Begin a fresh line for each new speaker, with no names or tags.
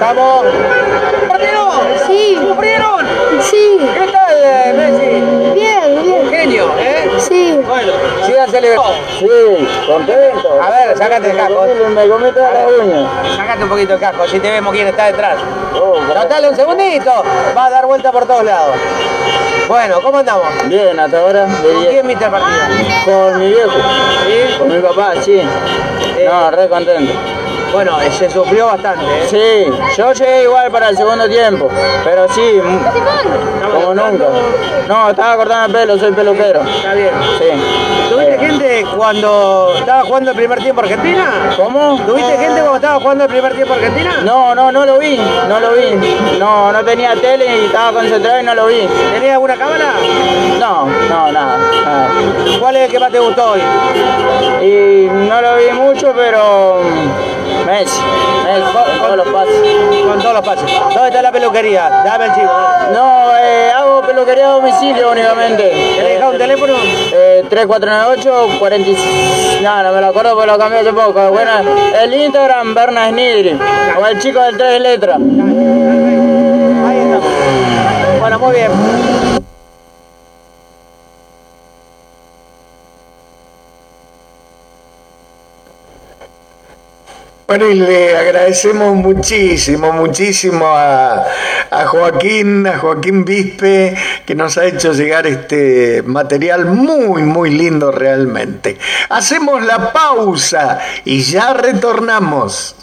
Vamos. ¿Partido?
Sí.
¿Sufrieron?
Sí.
¿Qué tal, Messi?
Bien, bien.
Genio, ¿eh?
Sí.
Bueno, sigan celebrando.
Sí, contento.
A ver, sácate el casco.
Me comí toda la uña.
Sácate un poquito el casco, así te vemos quién está detrás.
Oh,
Dale un segundito. Va a dar vuelta por todos lados. Bueno, ¿cómo andamos?
bien, hasta ahora.
¿Con quién viste el partido?
Con mi viejo.
¿Sí?
Con mi papá, sí. No, re contento.
Bueno, se sufrió bastante, ¿eh?
Sí, yo llegué igual para el segundo tiempo, pero sí, como nunca. No, estaba cortando el pelo, soy peluquero.
Está bien.
Sí.
¿Tuviste gente cuando estaba jugando el primer tiempo Argentina?
¿Cómo?
¿Tuviste gente cuando estaba jugando el primer tiempo Argentina?
No lo vi. No tenía tele y estaba concentrado y no lo vi.
¿Tenías alguna cámara?
No, nada.
¿Cuál es el que más te gustó hoy?
Y no lo vi mucho, pero Messi, con todos los pases.
Con todos los pases. ¿Dónde está la peluquería? Dame el chivo.
No, hago peluquería a domicilio únicamente.
¿Te le dejado un teléfono?
3498 40. No me lo acuerdo porque lo cambié hace poco. Bueno, el Instagram, Berna Snidri. O el chico del 3 letras.
Ahí estamos. Bueno, muy bien.
Bueno, y le agradecemos muchísimo a Joaquín Vispe, que nos ha hecho llegar este material muy lindo realmente. Hacemos la pausa y ya retornamos.